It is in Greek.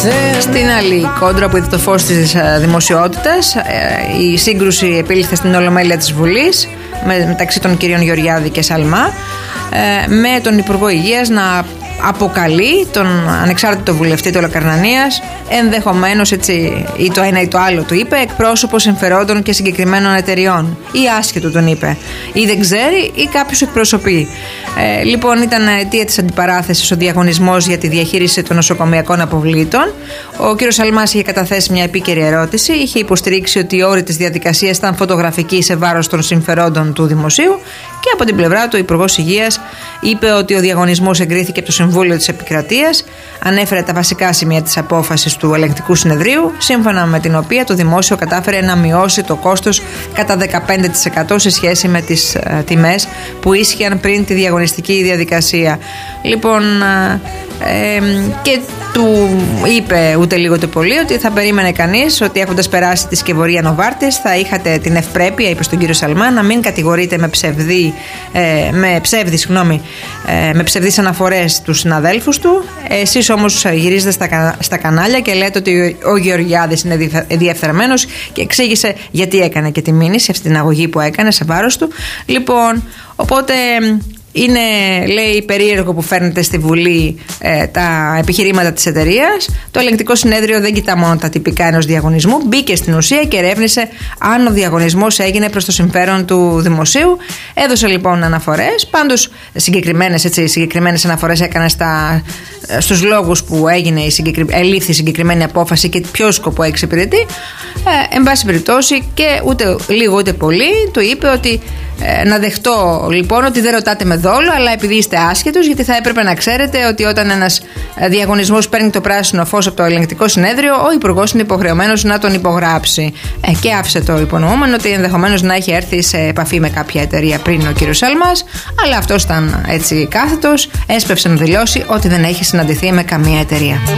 Στην άλλη κόντρα που είδε το φως της δημοσιότητας, η σύγκρουση επήλθε στην Ολομέλεια της Βουλής μεταξύ των κυρίων Γεωργιάδη και Σαλμά, με τον Υπουργό Υγείας να αποκαλεί τον ανεξάρτητο βουλευτή του Ολοκαρνανίας, ενδεχομένως, έτσι, ή το ένα ή το άλλο του είπε, εκπρόσωπο συμφερόντων και συγκεκριμένων εταιριών, ή άσχετο τον είπε, ή δεν ξέρει ή κάποιος εκπροσωπεί. Λοιπόν, ήταν αιτία της αντιπαράθεσης ο διαγωνισμός για τη διαχείριση των νοσοκομειακών αποβλήτων. Ο κ. Σαλμάς είχε καταθέσει μια επίκαιρη ερώτηση, είχε υποστηρίξει ότι οι όροι της διαδικασίας ήταν φωτογραφικοί σε βάρος των συμφερόντων του δημοσίου, και από την πλευρά του ο Υπουργός Υγείας είπε ότι ο διαγωνισμός εγκρίθηκε από το Συμβούλιο της Επικρατείας, ανέφερε τα βασικά σημεία της απόφασης του Ελεγκτικού Συνεδρίου, σύμφωνα με την οποία το δημόσιο κατάφερε να μειώσει το κόστος κατά 15% σε σχέση με τις τιμές που ίσχυαν πριν τη διαγωνιστική διαδικασία. Λοιπόν, και του είπε ούτε λίγο ούτε πολύ ότι θα περίμενε κανείς ότι έχοντας περάσει τη σκευωρία Νοβάρτης θα είχατε την ευπρέπεια, είπε στον κύριο Σαλμά, να μην κατηγορείτε με ψευδείς αναφορές τους συναδέλφους του. Εσείς όμως γυρίζετε στα κανάλια και λέτε ότι ο Γεωργιάδης είναι διεφθαρμένος, και εξήγησε γιατί έκανε και τη μήνυση, αυτή την αγωγή που έκανε σε βάρος του. Λοιπόν, οπότε είναι, λέει, περίεργο που φέρνετε στη Βουλή τα επιχειρήματα της εταιρείας. Το Ελεγκτικό Συνέδριο δεν κοιτά μόνο τα τυπικά ενός διαγωνισμού, μπήκε στην ουσία και ερεύνησε αν ο διαγωνισμός έγινε προς το συμφέρον του δημοσίου. Έδωσε λοιπόν αναφορές, πάντως συγκεκριμένες αναφορές έκανε στους λόγους που ελήφθη η συγκεκριμένη απόφαση και ποιο σκοπό εξυπηρετεί. Εν πάση περιπτώσει, και ούτε λίγο ούτε πολύ του είπε ότι να δεχτώ λοιπόν ότι δεν ρωτάτε με δόλο, αλλά επειδή είστε άσχετος, γιατί θα έπρεπε να ξέρετε ότι όταν ένας διαγωνισμός παίρνει το πράσινο φως από το Ελεγκτικό Συνέδριο, ο υπουργός είναι υποχρεωμένος να τον υπογράψει. Και άφησε το υπονοούμενο ότι ενδεχομένως να έχει έρθει σε επαφή με κάποια εταιρεία πριν ο κύριος Σαλμάς, αλλά αυτός ήταν έτσι κάθετος, έσπευσε να δηλώσει ότι δεν έχει συναντηθεί με καμία εταιρεία.